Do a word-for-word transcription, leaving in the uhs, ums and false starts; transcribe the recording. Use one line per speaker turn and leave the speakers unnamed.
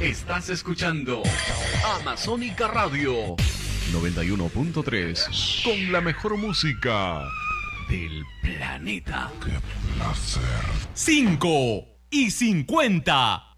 Estás escuchando Amazónica Radio noventa y uno punto tres con la mejor música del planeta.
¡Qué placer!
cinco y cincuenta.